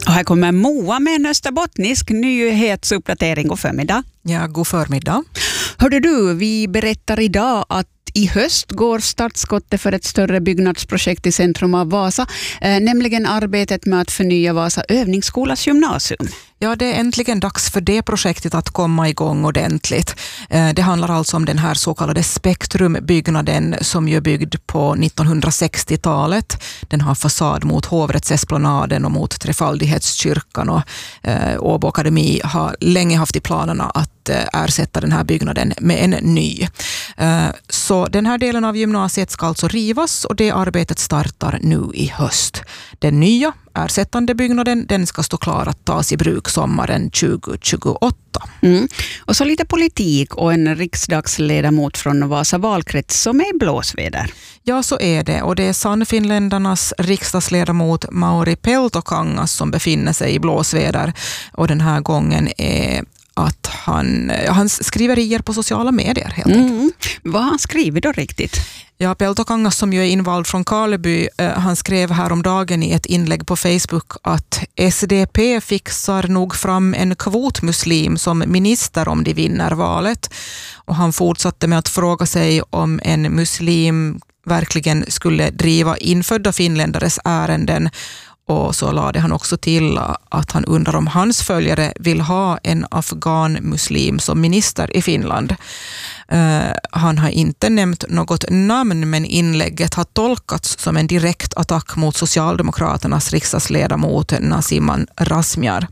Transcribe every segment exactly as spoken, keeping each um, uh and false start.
Och här kommer Moa med en österbottnisk nyhetsuppdatering. Och förmiddag. Ja, god förmiddag. Hörde du, vi berättar idag att i höst går startskottet för ett större byggnadsprojekt i centrum av Vasa, eh, nämligen arbetet med att förnya Vasa övningsskolas gymnasium. Ja, det är äntligen dags för det projektet att komma igång ordentligt. Det handlar alltså om den här så kallade Spektrumbyggnaden som ju är byggd på nittonhundrasextiotalet. Den har fasad mot Hovrättsesplanaden och mot Trefaldighetskyrkan, och eh, Åbo Akademi har länge haft i planerna att eh, ersätta den här byggnaden med en ny. Eh, så den här delen av gymnasiet ska alltså rivas, och det arbetet startar nu i höst. Den nya ersättande byggnaden, den ska stå klar att tas i bruk sommaren tjugo tjugoåtta. Mm. Och så lite politik och en riksdagsledamot från Vasa valkrets som är i blåsväder. Ja, så är det. Och det är Sannfinländarnas riksdagsledamot Mauri Peltokangas som befinner sig i blåsväder. Och den här gången är att han, hans skriverier på sociala medier helt enkelt. Mm. Vad har han skrivit då riktigt? Ja, Peltokangas som ju är invald från Karleby, eh, han skrev här om dagen i ett inlägg på Facebook att S D P fixar nog fram en kvotmuslim som minister om de vinner valet. Och han fortsatte med att fråga sig om en muslim verkligen skulle driva infödda finländares ärenden. Och så lade han också till att han undrar om hans följare vill ha en afghan-muslim som minister i Finland. Uh, han har inte nämnt något namn, men inlägget har tolkats som en direkt attack mot Socialdemokraternas riksdagsledamot Nasiman Razmyar.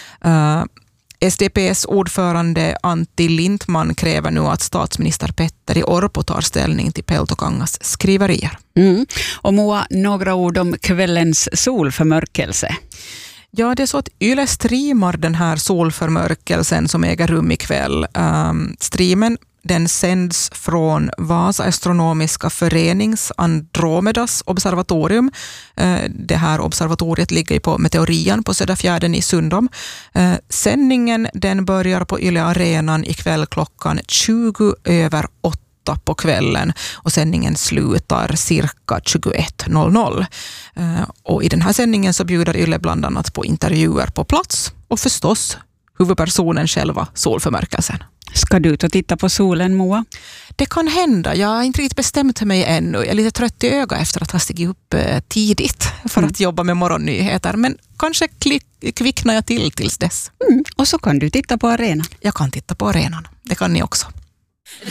Uh, S D P:s ordförande Antti Lindman kräver nu att statsminister Petteri Orpo tar ställning till Peltokangas skriverier. Mm. Och Moa, några ord om kvällens solförmörkelse. Ja, det är så att Yle streamar den här solförmörkelsen som äger rum ikväll. Um, streamen den sänds från Vasa astronomiska förenings Andromedas observatorium. Det här observatoriet ligger på Meteorian på Söderfjärden i Sundom. Sändningen den börjar på Yle Arenan ikväll klockan tjugo över åtta på kvällen, och sändningen slutar cirka tjugoett noll noll. Och i den här sändningen så bjuder Yle bland annat på intervjuer på plats och förstås huvudpersonen själva, solförmärkelsen. Ska du ta titta på solen, Moa? Det kan hända. Jag har inte riktigt bestämt mig ännu. Jag är lite trött i öga efter att ha stigit upp tidigt för att mm. jobba med morgonnyheter. Men kanske klick, kvicknar jag till tills dess. Mm. Och så kan du titta på arenan. Jag kan titta på arenan. Det kan ni också.